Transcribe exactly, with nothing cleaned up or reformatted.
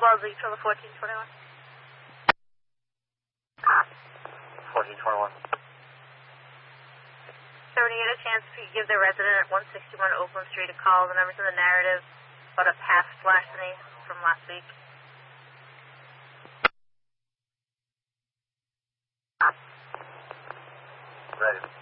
Wellesley, Trilla fourteen twenty-one. fourteen twenty-one. So when you get a chance, if you give the resident at one sixty-one Oakland Street a call, the numbers in the narrative about a past larceny from last week. Ready.